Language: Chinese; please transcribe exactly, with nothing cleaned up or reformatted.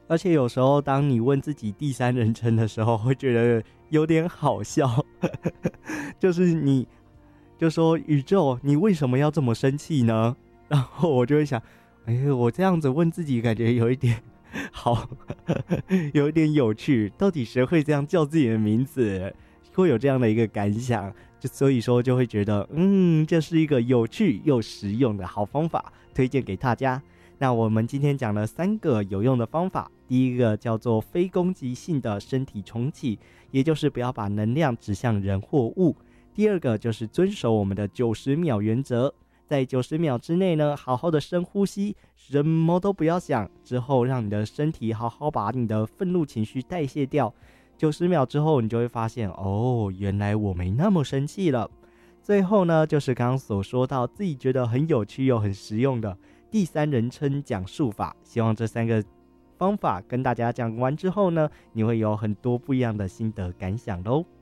而且有时候当你问自己第三人称的时候，会觉得有点好笑就是你就说宇宙你为什么要这么生气呢？然后我就会想，哎，我这样子问自己感觉有一点好有一点有趣，到底谁会这样叫自己的名字，会有这样的一个感想，就所以说就会觉得嗯，这是一个有趣又实用的好方法，推荐给大家。那我们今天讲了三个有用的方法，第一个叫做非攻击性的身体重启，也就是不要把能量指向人或物。第二个就是遵守我们的九十秒原则，在九十秒之内呢，好好的深呼吸，什么都不要想，之后让你的身体好好把你的愤怒情绪代谢掉。九十秒之后，你就会发现，哦，原来我没那么生气了。最后呢，就是刚刚所说到自己觉得很有趣又很实用的第三人称讲述法。希望这三个方法跟大家讲完之后呢，你会有很多不一样的心得感想咯。